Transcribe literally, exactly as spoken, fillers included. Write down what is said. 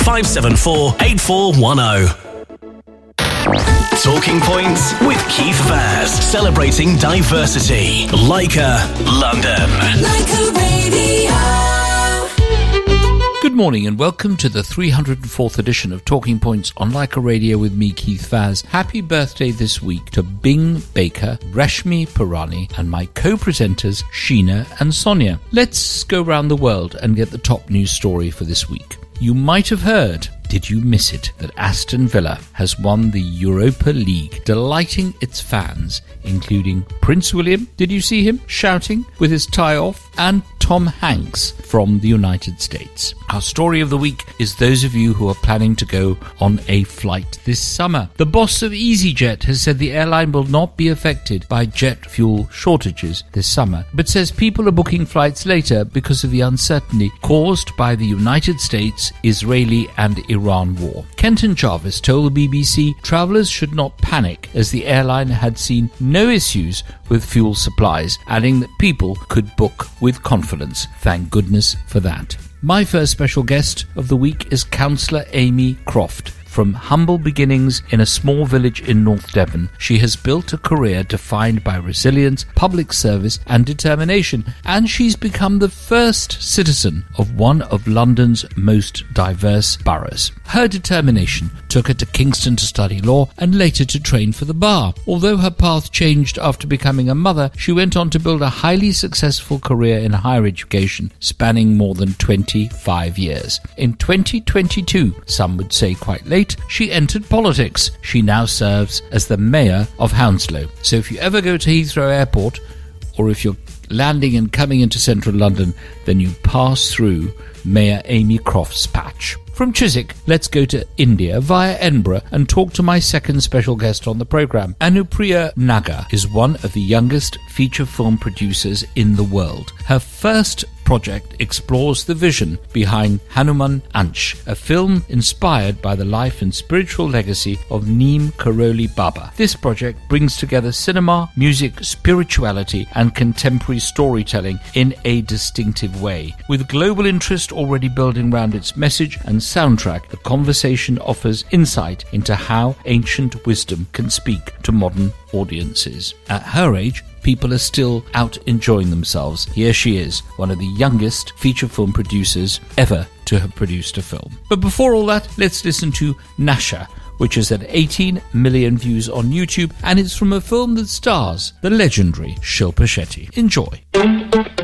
five seven four, eight four one zero. Talking Points with Keith Vaz, celebrating diversity. Leica, London. Leica Radio. Good morning and welcome to the three hundred fourth edition of Talking Points on Leica Radio with me, Keith Vaz. Happy birthday this week to Bing Baker, Rashmi Pirani and my co-presenters Sheena and Sonia. Let's go around the world and get the top news story for this week. You might have heard, did you miss it, that Aston Villa has won the Europa League, delighting its fans, including Prince William, did you see him shouting with his tie off, and Tom Hanks from the United States. Our story of the week is those of you who are planning to go on a flight this summer. The boss of EasyJet has said the airline will not be affected by jet fuel shortages this summer, but says people are booking flights later because of the uncertainty caused by the United States, Israeli and Iran war. Kenton Jarvis told the B B C travellers should not panic as the airline had seen no issues with fuel supplies, adding that people could book with confidence. Thank goodness for that. My first special guest of the week is Councillor Amy Croft. From humble beginnings in a small village in North Devon, she has built a career defined by resilience, public service and determination, and she's become the first citizen of one of London's most diverse boroughs. Her determination took her to Kingston to study law and later to train for the bar. Although her path changed after becoming a mother, she went on to build a highly successful career in higher education, spanning more than twenty-five years. In twenty twenty-two, some would say quite late, she entered politics. She now serves as the Mayor of Hounslow. So if you ever go to Heathrow Airport, or if you're landing and coming into central London, then you pass through Mayor Amy Croft's patch. From Chiswick, let's go to India via Edinburgh and talk to my second special guest on the programme. Anupriya Nagar is one of the youngest feature film producers in the world. Her first project explores the vision behind Hanuman Ansh, a film inspired by the life and spiritual legacy of Neem Karoli Baba. This project brings together cinema, music, spirituality and contemporary storytelling in a distinctive way. With global interest already building around its message and soundtrack, the conversation offers insight into how ancient wisdom can speak to modern audiences. At her age, people are still out enjoying themselves. Here she is, one of the youngest feature film producers ever to have produced a film. But before all that, let's listen to Nasha, which is at eighteen million views on YouTube, and it's from a film that stars the legendary Shilpa Shetty. Enjoy.